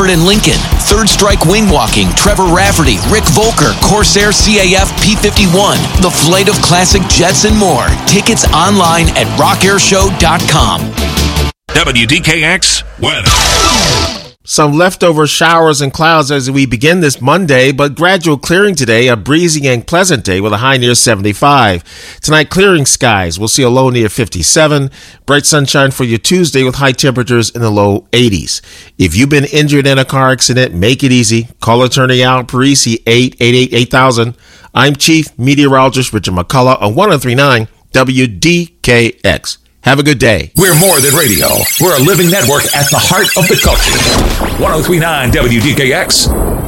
Sanford and Lincoln, Third Strike Wing Walking, Trevor Rafferty, Rick Volker, Corsair CAF P51, the flight of classic jets and more. Tickets online at rockairshow.com. WDKX weather. Some leftover showers and clouds as we begin this Monday, but gradual clearing today, a breezy and pleasant day with a high near 75. Tonight, clearing skies. We'll see a low near 57. Bright sunshine for your Tuesday with high temperatures in the low 80s. If you've been injured in a car accident, make it easy. Call attorney Al Parisi, 888-8000. I'm Chief Meteorologist Richard McCullough on 1039 WDKX. Have a good day. We're more than radio. We're a living network at the heart of the culture. 1039 WDKX.